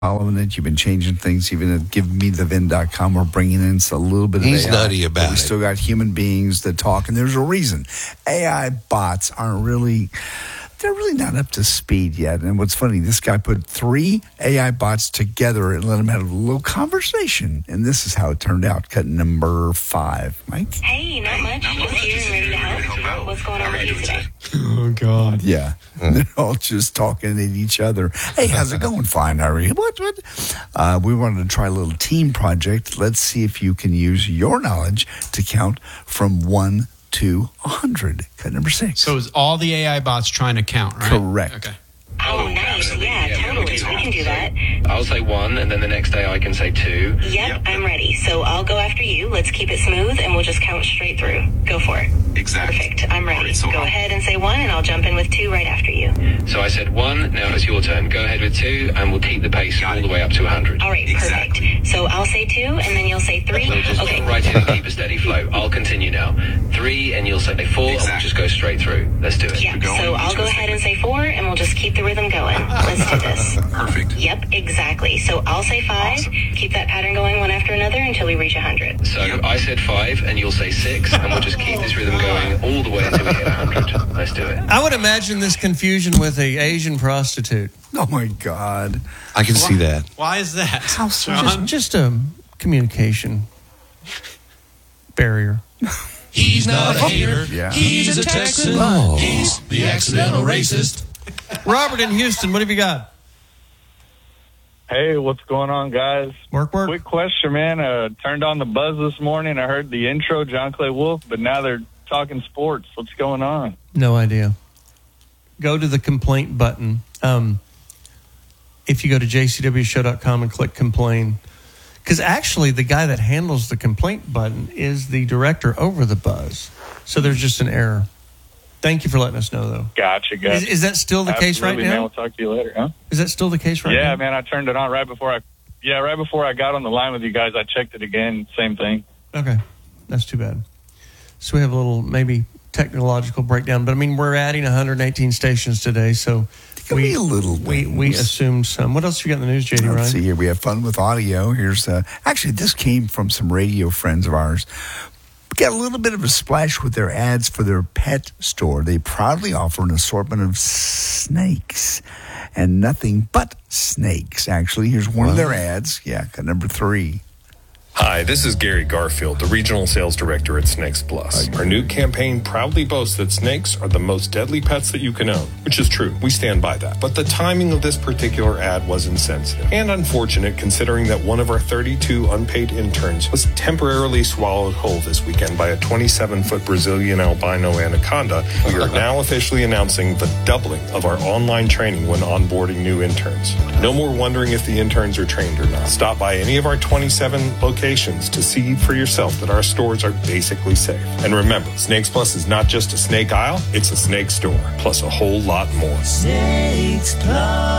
following it. You've been changing things, even at givemethevin.com. We're bringing in a little bit of He's AI. nutty about we it. still got human beings that talk, and there's a reason. AI bots aren't really... They're really not up to speed yet. And what's funny, this guy put 3 AI bots together and let them have a little conversation. And this is how it turned out. Cut number 5. Mike? Hey, not much. Just here and ready to help. What's going on with you today? Oh, God. Yeah. They're all just talking at each other. Hey, how's it going? Fine, how are you? What? We wanted to try a little team project. Let's see if you can use your knowledge to count from 1 to 100. Cut number 6. So is all the AI bots trying to count, right? Correct. Okay. Oh, nice. Yeah, totally. We can do that. I'll say 1, and then the next day I can say 2. Yep, I'm ready. So I'll go after you. Let's keep it smooth, and we'll just count straight through. Go for it. Exactly. Perfect. I'm ready. Go ahead and say 1, and I'll jump in with 2 right after you. So I said 1, now it's your turn. Go ahead with 2, and we'll keep the pace all the way up to 100. All right, perfect. So I'll say 2, and then you'll say 3. We'll just Okay. right in and keep a steady flow. I'll continue now. 3, and you'll say 4, and we'll just go straight through. Let's do it. Yeah, so I'll go ahead and say 4, and we'll just keep the rhythm going. Let's do this. Perfect. Yep, exactly. So I'll say 5. Awesome. Keep that pattern going one after another until we reach 100. So I said 5, and you'll say 6, and we'll just keep this rhythm going all the way until we hit 100. Let's do it. I would imagine this confusion with a Asian prostitute. Oh, my God. I can see that. Why is that? How so? Just a communication barrier. He's not a hater. Yeah. He's a Texan. Oh. He's the accidental racist. Robert in Houston, what have you got? Hey, what's going on, guys? Work. Quick question, man. Turned on the buzz this morning. I heard the intro, John Clay Wolf, but now they're talking sports. What's going on? No idea. Go to the complaint button. If you go to jcwshow.com and click complain, because actually the guy that handles the complaint button is the director over the buzz. So there's just an error. Thank you for letting us know, though. Gotcha, guys. Is that still the case right now? Man, we'll talk to you later, huh? Is that still the case right now? Yeah, man, I turned it on right before I got on the line with you guys. I checked it again. Same thing. Okay. That's too bad. So we have a little, maybe, technological breakdown. But, I mean, we're adding 118 stations today, so We assumed some. What else you got in the news, JD, Let's Ryan? see here. We have fun with audio. Here's actually, this came from some radio friends of ours. We got a little bit of a splash with their ads for their pet store. They proudly offer an assortment of snakes and nothing but snakes. Actually, here's one of their ads. Yeah, cut number 3. Hi, this is Gary Garfield, the Regional Sales Director at Snakes Plus. Our new campaign proudly boasts that snakes are the most deadly pets that you can own, which is true. We stand by that. But the timing of this particular ad was insensitive and unfortunate, considering that one of our 32 unpaid interns was temporarily swallowed whole this weekend by a 27-foot Brazilian albino anaconda. We are now officially announcing the doubling of our online training when onboarding new interns. No more wondering if the interns are trained or not. Stop by any of our 27 locations to see for yourself that our stores are basically safe. And remember, Snakes Plus is not just a snake aisle, it's a snake store, plus a whole lot more. Snakes Plus.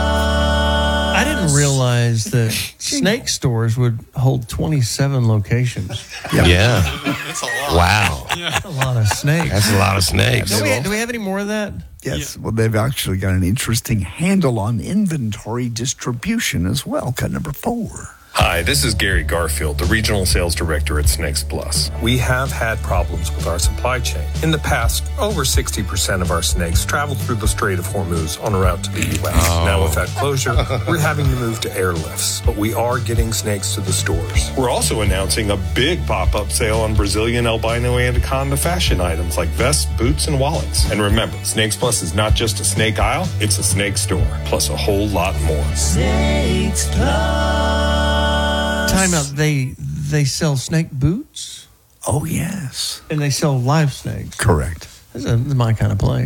I didn't realize that snake stores would hold 27 locations. Yeah. That's a lot. Wow. That's a lot of snakes. That's a lot of snakes. Do we have any more of that? Yes. Well, they've actually got an interesting handle on inventory distribution as well. Cut number 4. Hi, this is Gary Garfield, the Regional Sales Director at Snakes Plus. We have had problems with our supply chain. In the past, over 60% of our snakes traveled through the Strait of Hormuz on a route to the U.S. Now with that closure, we're having to move to airlifts, but we are getting snakes to the stores. We're also announcing a big pop-up sale on Brazilian albino anaconda fashion items like vests, boots, and wallets. And remember, Snakes Plus is not just a snake aisle, it's a snake store, plus a whole lot more. Snakes Plus. Time out. They sell snake boots? Oh, yes. And they sell live snakes. Correct. This is my kind of place.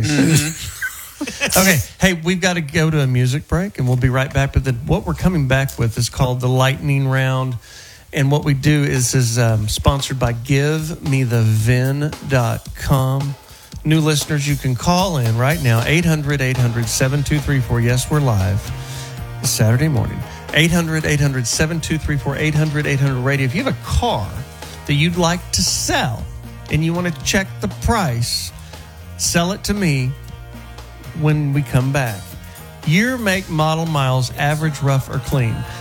Okay. Hey, we've got to go to a music break, and we'll be right back. But what we're coming back with is called the Lightning Round. And what we do is sponsored by GiveMeTheVin.com. New listeners, you can call in right now, 800-800-7234. Yes, we're live. It's Saturday morning. 800-800-7234, 800-800-RADIO. If you have a car that you'd like to sell and you want to check the price, sell it to me when we come back. Year, make, model, miles, average, rough, or clean.